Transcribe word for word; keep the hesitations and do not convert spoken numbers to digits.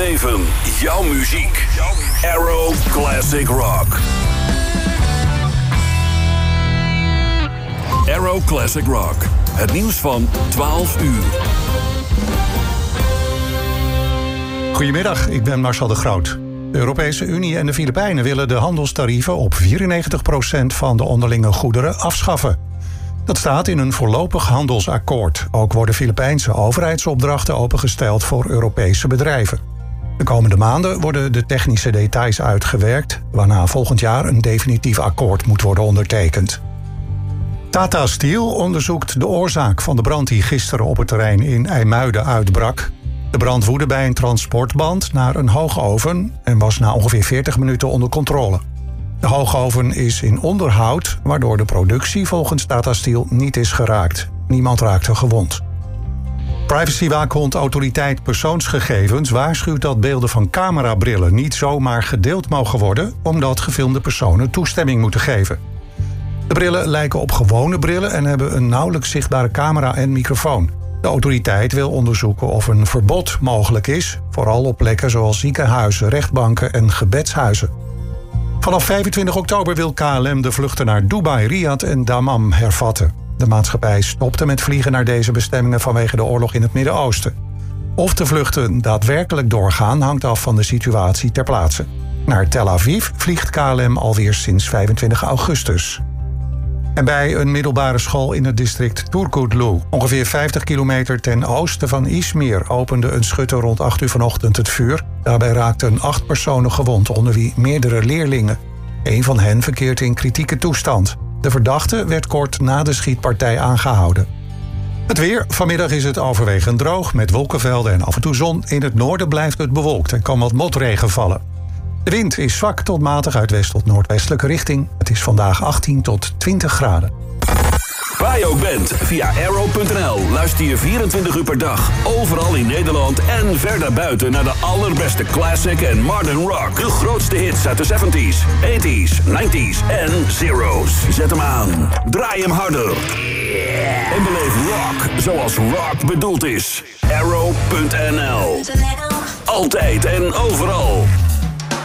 leven jouw muziek. Arrow Classic Rock. Arrow Classic Rock. Het nieuws van twaalf uur. Goedemiddag, ik ben Marcel de Groot. De Europese Unie en de Filipijnen willen de handelstarieven op vierennegentig procent van de onderlinge goederen afschaffen. Dat staat in een voorlopig handelsakkoord. Ook worden Filipijnse overheidsopdrachten opengesteld voor Europese bedrijven. De komende maanden worden de technische details uitgewerkt, waarna volgend jaar een definitief akkoord moet worden ondertekend. Tata Steel onderzoekt de oorzaak van de brand die gisteren op het terrein in IJmuiden uitbrak. De brand woedde bij een transportband naar een hoogoven en was na ongeveer veertig minuten onder controle. De hoogoven is in onderhoud, waardoor de productie volgens Tata Steel niet is geraakt. Niemand raakte gewond. Privacywaakhond Autoriteit Persoonsgegevens waarschuwt dat beelden van camerabrillen niet zomaar gedeeld mogen worden, omdat gefilmde personen toestemming moeten geven. De brillen lijken op gewone brillen en hebben een nauwelijks zichtbare camera en microfoon. De autoriteit wil onderzoeken of een verbod mogelijk is, vooral op plekken zoals ziekenhuizen, rechtbanken en gebedshuizen. Vanaf vijfentwintig oktober wil K L M de vluchten naar Dubai, Riyadh en Dammam hervatten. De maatschappij stopte met vliegen naar deze bestemmingen vanwege de oorlog in het Midden-Oosten. Of de vluchten daadwerkelijk doorgaan hangt af van de situatie ter plaatse. Naar Tel Aviv vliegt K L M alweer sinds vijfentwintig augustus. En bij een middelbare school in het district Turkutlu, ongeveer vijftig kilometer ten oosten van Izmir, opende een schutter rond acht uur vanochtend het vuur. Daarbij raakten acht personen gewond, onder wie meerdere leerlingen. Een van hen verkeert in kritieke toestand. De verdachte werd kort na de schietpartij aangehouden. Het weer. Vanmiddag is het overwegend droog met wolkenvelden en af en toe zon. In het noorden blijft het bewolkt en kan wat motregen vallen. De wind is zwak tot matig uit west tot noordwestelijke richting. Het is vandaag achttien tot twintig graden. Waar je ook bent, via arrow punt n l luister je vierentwintig uur per dag. Overal in Nederland en ver daarbuiten naar de allerbeste classic en modern rock. De grootste hits uit de zeventies, tachtiger, negentiger en zero's. Zet hem aan, draai hem harder. En beleef rock zoals rock bedoeld is. arrow punt n l. Altijd en overal.